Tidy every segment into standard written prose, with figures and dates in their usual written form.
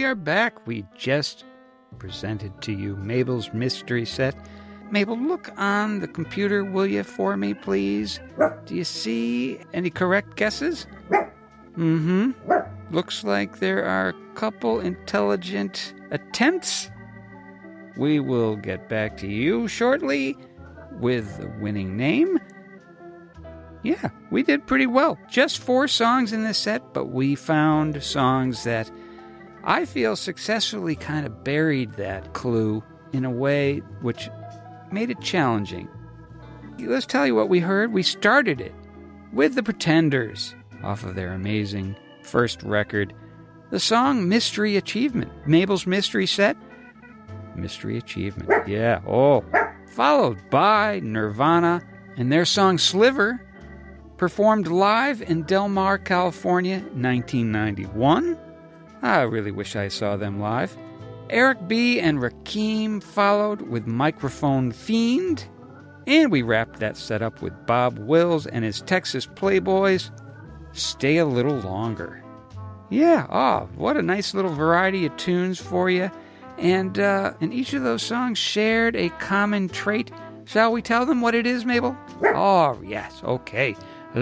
we are back. We just presented to you Mabel's mystery set. Mabel, look on the computer, will you, for me, please? Do you see any correct guesses? Mm-hmm. Looks like there are a couple intelligent attempts. We will get back to you shortly with the winning name. Yeah, we did pretty well. Just 4 songs in this set, but we found songs that I feel successfully kind of buried that clue in a way which made it challenging. Let's tell you what we heard. We started it with the Pretenders off of their amazing first record. The song Mystery Achievement. Mabel's mystery set. Mystery Achievement. Yeah. Oh. Followed by Nirvana and their song Sliver, performed live in Del Mar, California, 1991. I really wish I saw them live. Eric B. and Rakim followed with Microphone Fiend. And we wrapped that set up with Bob Wills and his Texas Playboys, Stay a Little Longer. Yeah, what a nice little variety of tunes for you. And each of those songs shared a common trait. Shall we tell them what it is, Mabel? Oh, yes, okay.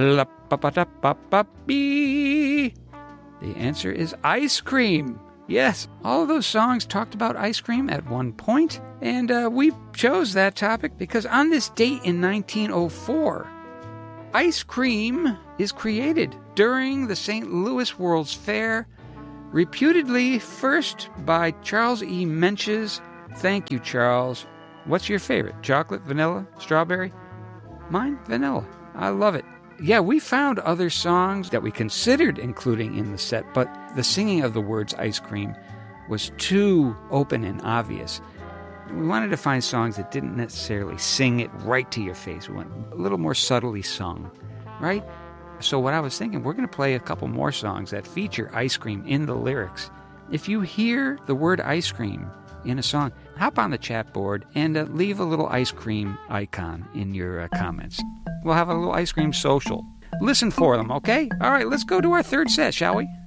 La-pa-pa-da-pa-pa-bee. The answer is ice cream. Yes, all of those songs talked about ice cream at one point, and we chose that topic because on this date in 1904, ice cream is created during the St. Louis World's Fair, reputedly first by Charles E. Menches. Thank you, Charles. What's your favorite? Chocolate, vanilla, strawberry? Mine, vanilla. I love it. Yeah, we found other songs that we considered including in the set, but the singing of the words ice cream was too open and obvious. We wanted to find songs that didn't necessarily sing it right to your face. We went a little more subtly sung, right? So what I was thinking, we're going to play a couple more songs that feature ice cream in the lyrics. If you hear the word ice cream in a song, hop on the chat board and leave a little ice cream icon in your comments. We'll have a little ice cream social. Listen for them, okay? All right, let's go to our third set, shall we?